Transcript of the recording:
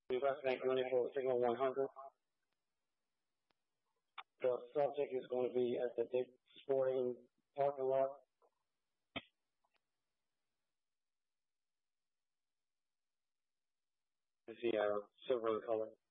Investment money for Signal 100. The subject is going to be at the Dick Sporting parking lot. Is the silver in color.